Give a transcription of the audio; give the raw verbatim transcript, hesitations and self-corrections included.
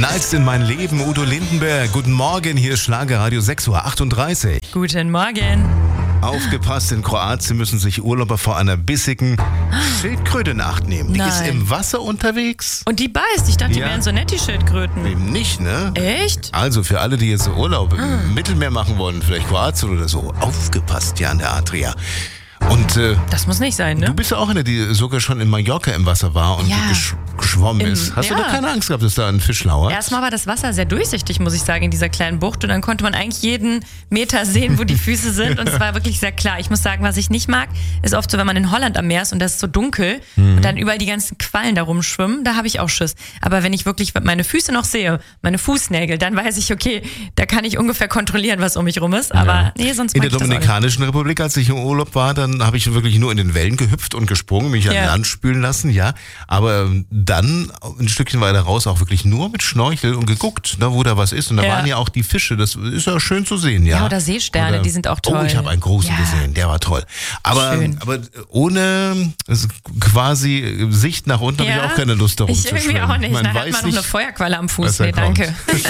Knallst in mein Leben, Udo Lindenberg. Guten Morgen, hier ist Schlagerradio sechs Uhr achtunddreißig. Guten Morgen. Aufgepasst, in Kroatien müssen sich Urlauber vor einer bissigen Schildkröte in Acht nehmen. Die Nein. ist im Wasser unterwegs. Und die beißt. Ich dachte, die Ja. wären so nett, die Schildkröten. Eben nicht, ne? Echt? Also für alle, die jetzt Urlaub im Mittelmeer machen wollen, vielleicht Kroatien oder so, aufgepasst, ja, an der Adria. Und äh, Das muss nicht sein, ne? du bist ja auch eine, die sogar schon in Mallorca im Wasser war und Ja. gesch geschwommen Im- ist. Hast ja. du da keine Angst gehabt, dass da ein Fisch lauert? Erstmal war das Wasser sehr durchsichtig, muss ich sagen, in dieser kleinen Bucht. Und dann konnte man eigentlich jeden Meter sehen, wo die Füße sind. Und es war wirklich sehr klar. Ich muss sagen, was ich nicht mag, ist oft so, wenn man in Holland am Meer ist und das ist so dunkel Mhm. und dann überall die ganzen Quallen da rumschwimmen, da habe ich auch Schiss. Aber wenn ich wirklich meine Füße noch sehe, meine Fußnägel, dann weiß ich, okay, da kann ich ungefähr kontrollieren, was um mich rum ist. Aber Ja. nee, sonst In mag der ich das auch nicht. Dominikanischen Republik, als ich im Urlaub war, dann habe ich wirklich nur in den Wellen gehüpft und gesprungen, mich an Ja. Land spülen lassen, ja. Aber dann ein Stückchen weiter raus auch wirklich nur mit Schnorchel und geguckt, ne, wo da was ist. Und da Ja. waren ja auch die Fische, das ist ja schön zu sehen, ja. Ja, oder Seesterne, die sind auch toll. Oh, ich habe einen großen Ja. gesehen, der war toll. Aber, Schön. aber ohne also quasi Sicht nach unten habe ich auch keine Lust, darum ich zu irgendwie schwimmen. auch nicht. Man Dann hat weiß man noch nicht, eine Feuerqualle am was Fuß. da Nee, kommt. danke.